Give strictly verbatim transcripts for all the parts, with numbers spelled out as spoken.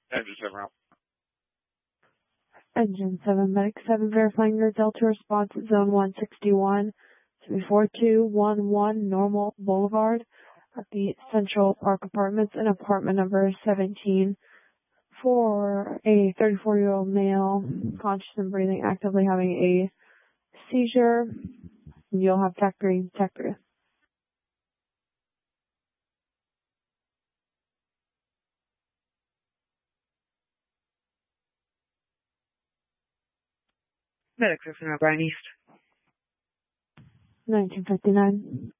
Engine seven out. Engine seven, Medic seven, verifying your Delta response at Zone one sixty-one, four two one one Normal Boulevard at the Central Park Apartments in apartment number seventeen for a thirty-four-year-old male, conscious and breathing, actively having a seizure. You'll have Tech three, Tech three. Medic six from Brian East. nineteen fifty-nine.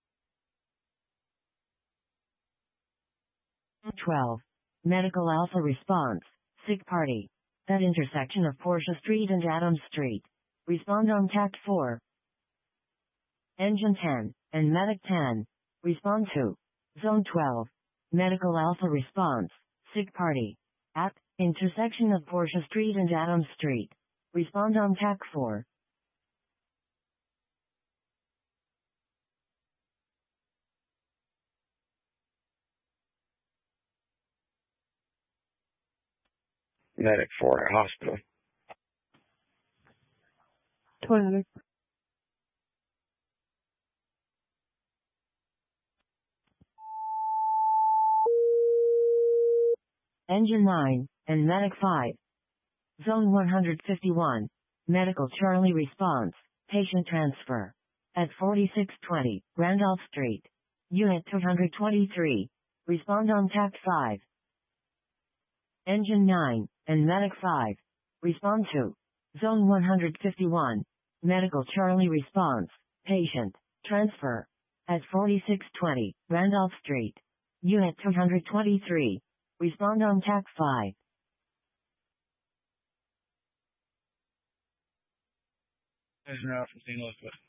twelve. Medical Alpha response. Sick party. At intersection of Portia Street and Adams Street. Respond on Tact four. Engine ten and Medic ten. Respond to Zone twelve. Medical Alpha response. Sick party. At intersection of Portia Street and Adams Street. Respond on Tact four. Medic four at hospital. twenty hundred. Engine nine and Medic five. Zone one fifty-one. Medical Charlie response. Patient transfer. At forty-six twenty Randolph Street. Unit two twenty-three. Respond on Tact five. Engine nine and Medic five. Respond to Zone one fifty-one. Medical Charlie response. Patient transfer. At forty-six twenty Randolph Street. Unit two twenty-three. Respond on Tact five. Engine out from Saint Louis.